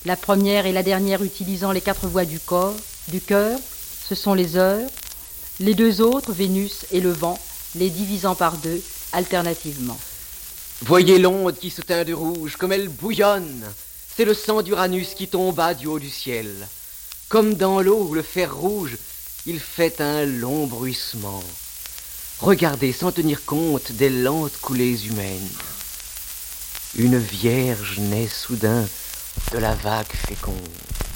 La première et la dernière utilisant les 4 voies du cœur, ce sont les heures. Les 2 autres, Vénus et le vent, les divisant par 2 alternativement. Voyez l'onde qui se teint de rouge, comme elle bouillonne. C'est le sang d'Uranus qui tomba du haut du ciel. Comme dans l'eau, le fer rouge, il fait un long bruissement. Regardez sans tenir compte des lentes coulées humaines. Une vierge naît soudain de la vague féconde.